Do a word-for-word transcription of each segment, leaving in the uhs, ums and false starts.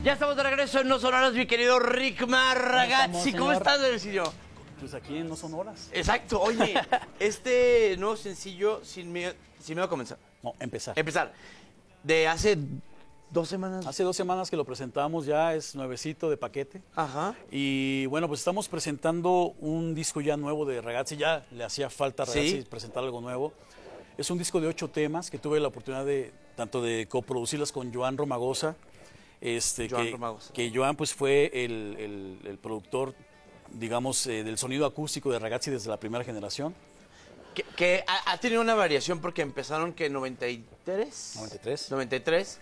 Ya estamos de regreso en No Son Horas, mi querido Rick Marragazzi. ¿Cómo estás, sencillo? Pues aquí en No Son Horas. Exacto. Oye, este nuevo sencillo, sin miedo, sin miedo a comenzar. No, empezar. Empezar. De hace dos semanas. Hace dos semanas que lo presentamos ya, es nuevecito de paquete. Ajá. Y bueno, pues estamos presentando un disco ya nuevo de Ragazzi. Ya le hacía falta a Ragazzi ¿Sí? presentar algo nuevo. Es un disco de ocho temas que tuve la oportunidad de tanto de coproducirlas con Joan Romagosa. Este, Joan que, Romagosa. que Joan pues fue el, el, el productor, digamos, eh, del sonido acústico de Ragazzi desde la primera generación. Que, que ha, ha tenido una variación porque empezaron que noventa y tres. noventa y tres. noventa y tres.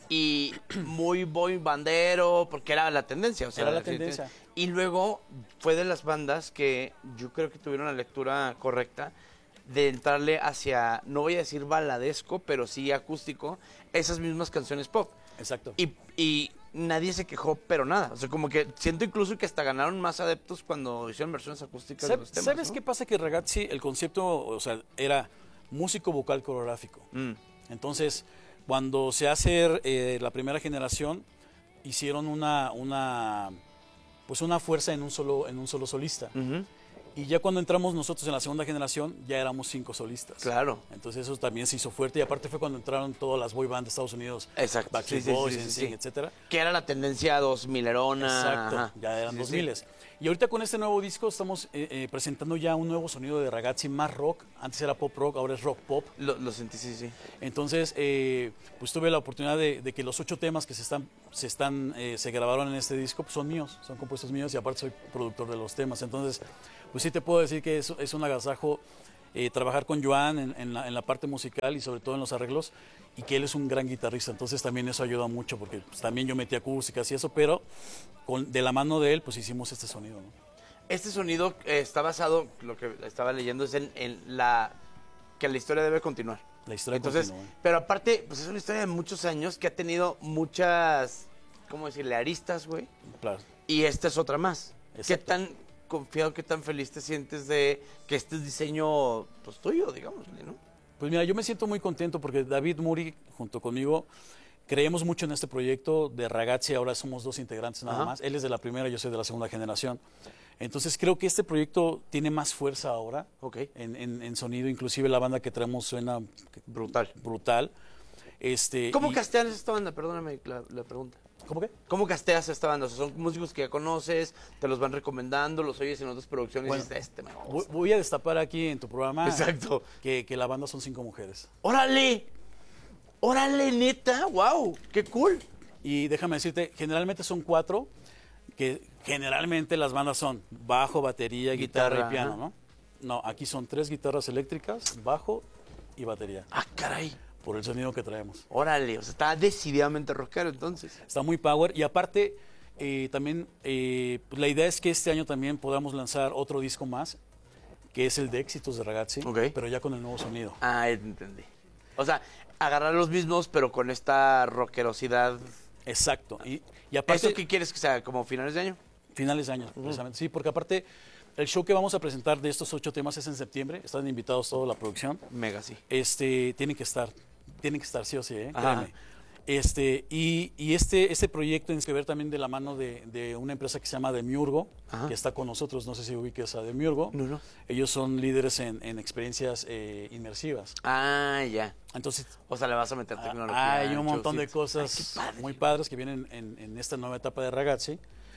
Y muy boy bandero, porque era la tendencia. O sea, Era la tendencia. Y luego fue de las bandas que yo creo que tuvieron la lectura correcta de entrarle hacia, no voy a decir baladesco, pero sí acústico, esas mismas canciones pop. Exacto. Y, y nadie se quejó, pero nada. O sea, como que siento incluso que hasta ganaron más adeptos cuando hicieron versiones acústicas de los temas, ¿Sabes ¿no? qué pasa? Que Ragazzi, el concepto, o sea, era músico vocal coreográfico. Mm. Entonces, cuando se hace eh, la primera generación, hicieron una, una, pues una fuerza en un solo, en un solo solista. Uh-huh. Y ya cuando entramos nosotros en la segunda generación, ya éramos cinco solistas. Claro. Entonces eso también se hizo fuerte. Y aparte fue cuando entraron todas las boy bands de Estados Unidos. Exacto. Backstreet Sí, sí, Boys, sí, sí, N Sync, sí. etcétera. Que era la tendencia dos milerona. Exacto, Ajá. ya eran Sí, dos sí. miles. Y ahorita con este nuevo disco estamos eh, eh, presentando ya un nuevo sonido de Ragazzi más rock. Antes era pop rock, ahora es rock pop. Lo, lo sentí, sí, sí. Entonces, eh, pues tuve la oportunidad de, de que los ocho temas que se están, se están, eh, se grabaron en este disco pues son míos, son compuestos míos y aparte soy productor de los temas. Entonces, pues sí te puedo decir que es, es un agasajo eh, trabajar con Joan en, en, la, en la parte musical y sobre todo en los arreglos, y que él es un gran guitarrista. Entonces también eso ayuda mucho porque pues, también yo metí acústicas y eso, pero con, de la mano de él pues hicimos este sonido, ¿no? Este sonido eh, está basado, lo que estaba leyendo, es en, en la que la historia debe continuar. La historia Entonces, continúa. pero aparte, pues es una historia de muchos años que ha tenido muchas, ¿cómo decirle? Aristas, güey. Claro. Y esta es otra más. ¿Qué Exacto. tan confiado, qué tan feliz te sientes de que este es diseño, pues tuyo, digámosle, ¿no? Pues mira, yo me siento muy contento porque David Muri, junto conmigo, creemos mucho en este proyecto de Ragazzi. Ahora somos dos integrantes nada Ajá. más. Él es de la primera, yo soy de la segunda generación. Entonces creo que este proyecto tiene más fuerza ahora Ok. en, en- en sonido. Inclusive la banda que traemos suena Brutal. brutal. Este, ¿Cómo y- casteas esta banda? Perdóname la, la pregunta. ¿Cómo qué? ¿Cómo casteas esta banda? O sea, son músicos que ya conoces, te los van recomendando, los oyes en otras producciones Bueno, y dices, este me Voy, gusta. voy a destapar aquí en tu programa Exacto. que, que la banda son cinco mujeres. ¡Órale! ¡Órale, neta! ¡Wow! ¡Qué cool! Y déjame decirte, generalmente son cuatro, que generalmente las bandas son bajo, batería, guitarra, Guitarra, y piano, ajá. ¿no? No, aquí son tres guitarras eléctricas, bajo y batería, ¡Ah, caray! por el sonido que traemos. Órale, o sea, está decididamente rockero entonces. Está muy power y aparte eh, también eh, pues la idea es que este año también podamos lanzar otro disco más, que es el de éxitos de Ragazzi, Ok. pero ya con el nuevo sonido. Ah, entendí. O sea, agarrar los mismos, pero con esta rockerosidad. Exacto. Y, y aparte, ¿Eso qué quieres que sea? ¿Como finales de año? finales de año, precisamente. Sí, porque aparte el show que vamos a presentar de estos ocho temas es en septiembre. Están invitados toda la producción. Mega, sí. Este, tienen que estar, tienen que estar sí o sí, ¿eh? Ajá. Créeme. Este, y, y este, este proyecto tiene que ver también de la mano de, de una empresa que se llama Demiurgo, Ajá. que está con nosotros, no sé si ubiques a Demiurgo. No, no. Ellos son líderes en, en experiencias eh, inmersivas. Ah, ya. Entonces, O sea, le vas a meter tecnología. ah, hay un montón de showcitos. cosas Ay, qué padre. muy padres que vienen en, en esta nueva etapa de Ragazzi.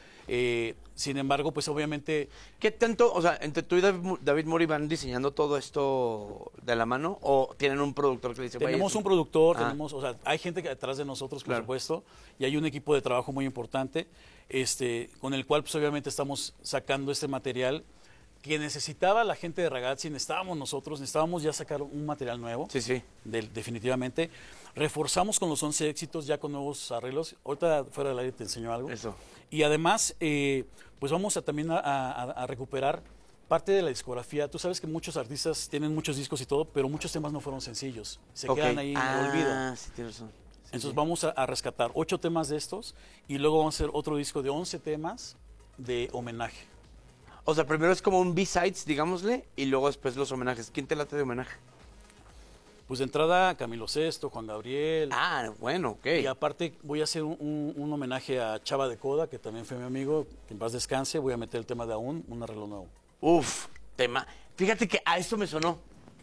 Eh, sin embargo, pues obviamente ¿Qué tanto, o sea, entre tú y David, Mu- David Mori van diseñando todo esto de la mano? ¿O tienen un productor que le dice, "Güey, tenemos esto-" un productor, Ah. tenemos, o sea, hay gente que detrás de nosotros, por Claro. supuesto, y hay un equipo de trabajo muy importante, este, con el cual, pues obviamente estamos sacando este material que necesitaba la gente de Ragazzi, necesitábamos nosotros, necesitábamos ya sacar un material nuevo. Sí, sí. de- definitivamente. Reforzamos con los once éxitos ya con nuevos arreglos. Ahorita fuera del aire te enseño algo. Eso. Y además, eh, pues vamos a también a, a- a recuperar parte de la discografía. Tú sabes que muchos artistas tienen muchos discos y todo, pero muchos temas no fueron sencillos. Se Ok. quedan ahí en el olvido. Ah, sí, tienes razón. Sí, Entonces sí. vamos a, a rescatar ocho temas de estos y luego vamos a hacer otro disco de once temas de homenaje. O sea, primero es como un B-sides, digámosle, y luego después los homenajes. ¿Quién te late de homenaje? Pues de entrada Camilo Sesto, Juan Gabriel. Ah, bueno, ok. Y aparte voy a hacer un, un- un homenaje a Chava de Coda, que también fue mi amigo, que en paz descanse. Voy a meter el tema de Aún, un arreglo nuevo. Uf, tema. Fíjate que a esto me sonó.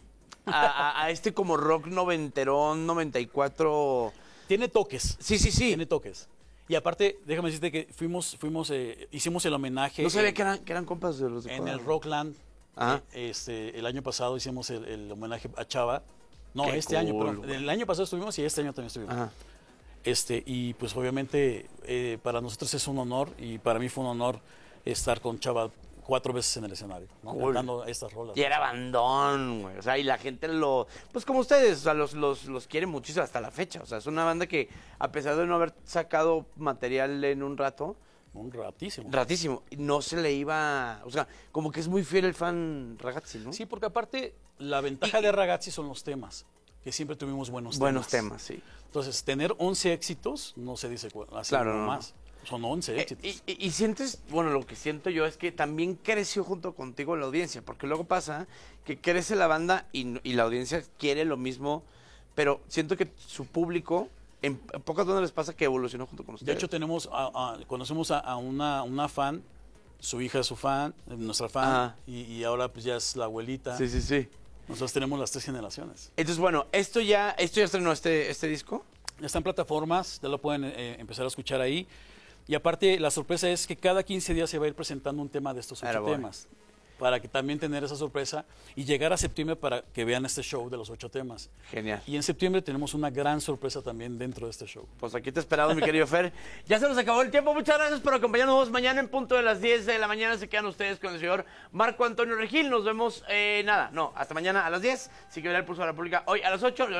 A, a- a este como rock noventerón, noventa y cuatro. Tiene toques. Sí, sí, sí. Tiene toques. Y aparte, déjame decirte que fuimos, fuimos, eh, hicimos el homenaje. No sabía en, que eran, que eran compas de los de en Coda. el Rockland. Ajá. eh, este, el año pasado hicimos el, el homenaje a Chava. No, Qué este año, cool, perdón. güey. El año pasado estuvimos y este año también estuvimos. Ajá. Este, y pues obviamente eh, para nosotros es un honor y para mí fue un honor estar con Chava cuatro veces en el escenario, ¿no? Cool. Cantando estas rolas. Y era bandón, güey. O sea, y la gente lo. Pues como ustedes, o sea, los, los, los quiere muchísimo hasta la fecha. O sea, es una banda que, a pesar de no haber sacado material en un rato, Un ratísimo. ratísimo, no se le iba. O sea, como que es muy fiel el fan Ragazzi, ¿no? Sí, porque aparte la ventaja Y- de Ragazzi son los temas, que siempre tuvimos buenos temas. Buenos temas, sí. Entonces, tener once éxitos no se dice cu- así Claro, no. nomás. Son once Eh, éxitos. y, y- y sientes, bueno, lo que siento yo es que también creció junto contigo la audiencia, porque luego pasa que crece la banda y, y la audiencia quiere lo mismo, pero siento que su público, en pocas bandas les pasa que evolucionó junto con De ustedes. hecho, tenemos a- a- conocemos a, a una, una fan, su hija es su fan, eh, nuestra fan, Ajá. y, y ahora pues ya es la abuelita. Sí, sí, sí. Nosotros tenemos las tres generaciones. Entonces, bueno, esto ya, esto ya estrenó este, este disco. Está en plataformas, ya lo pueden eh, empezar a escuchar ahí. Y aparte, la sorpresa es que cada quince días se va a ir presentando un tema de estos Ahora ocho voy. temas. Para que también tener esa sorpresa y llegar a septiembre para que vean este show de los ocho temas. Genial. Y en septiembre tenemos una gran sorpresa también dentro de este show. Pues aquí te esperamos, mi querido Fer. Ya se nos acabó el tiempo. Muchas gracias por acompañarnos mañana en punto de las diez de la mañana. Se quedan ustedes con el señor Marco Antonio Regil. Nos vemos, eh, nada, no, hasta mañana a las diez. Si que verá el Pulso de la República hoy a las ocho.